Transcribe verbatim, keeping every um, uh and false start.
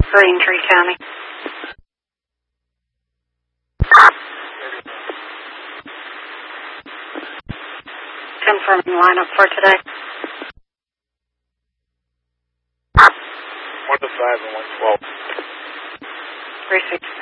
Greentree County. Confirming lineup for today. One to five and one twelve. Three six.